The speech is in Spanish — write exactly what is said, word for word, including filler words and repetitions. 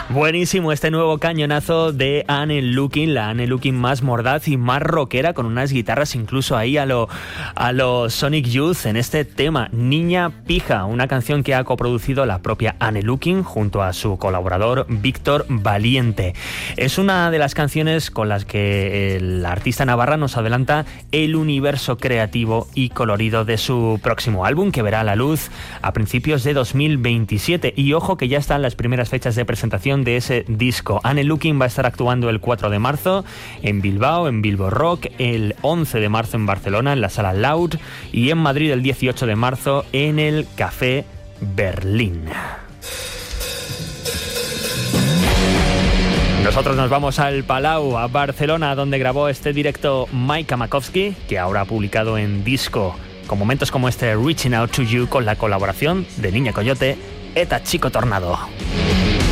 Buenísimo este nuevo cañonazo de Anne Looking, la Anne Looking más mordaz y más rockera, con unas guitarras incluso ahí a lo, a lo Sonic Youth en este tema, Niña Pija, una canción que ha coproducido la propia Anne Looking junto a su colaborador Víctor Valiente. Es una de las canciones con las que el artista navarra nos adelanta el universo creativo y colorido de su próximo álbum, que verá la luz a principios de dos mil veintisiete. Y ojo que ya están las primeras fechas de presentación de ese disco. Anne Looking va a estar actuando el cuatro de marzo en Bilbao, en Bilbo Rock, el once de marzo en Barcelona, en la Sala Loud, y en Madrid el dieciocho de marzo en el Café Berlín. Nosotros nos vamos al Palau, a Barcelona, donde grabó este directo Mike Makowski, que ahora ha publicado en disco con momentos como este Reaching Out to You, con la colaboración de Niña Coyote eta Chico Tornado.